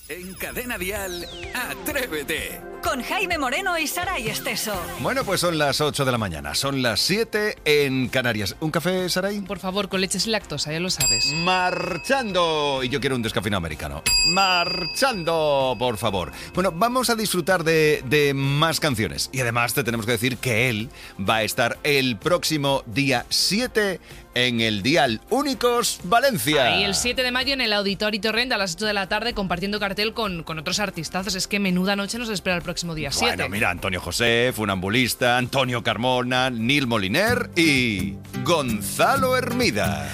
En Cadena Dial, Atrévete. Con Jaime Moreno y Saray Esteso. Bueno, pues son las 8 de la mañana, son las 7 en Canarias. ¿Un café, Saray? Por favor, con leche sin lactosa, ya lo sabes. ¡Marchando! Y yo quiero un descafeinado americano. ¡Marchando, por favor! Bueno, vamos a disfrutar de más canciones. Y además te tenemos que decir que él va a estar el próximo día 7 en el Dial Únicos Valencia. Y el 7 de mayo en el Auditorio Torrent a las 8 de la tarde compartiendo cartel con otros artistazos. Es que menuda noche nos espera el próximo día 7. Bueno, mira, Antonio José, Funambulista, Antonio Carmona, Nil Moliner y Gonzalo Hermida.